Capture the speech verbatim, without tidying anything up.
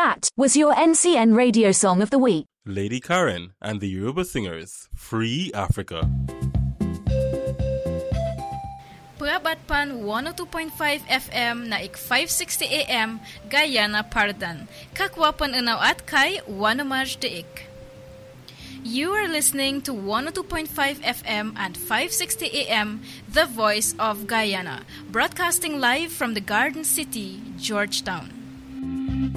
That was your N C N radio song of the week. Lady Karen and the Yoruba Singers, Free Africa. Prabatpan one oh two point five F M na ik five sixty A M Guyana Pardan. Kakwapan unaw at kay Wanamaj deik. You are listening to one oh two point five F M and five sixty A M, The Voice of Guyana, broadcasting live from the Garden City, Georgetown.